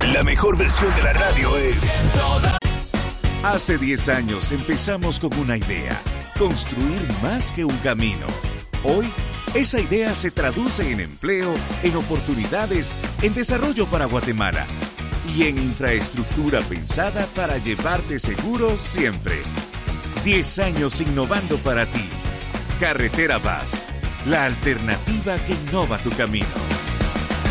La mejor versión de la radio es... Hace 10 años empezamos con una idea, construir más que un camino. Hoy, esa idea se traduce en empleo, en oportunidades, en desarrollo para Guatemala y en infraestructura pensada para llevarte seguro siempre. 10 años innovando para ti. Carretera Vaz, la alternativa que innova tu camino.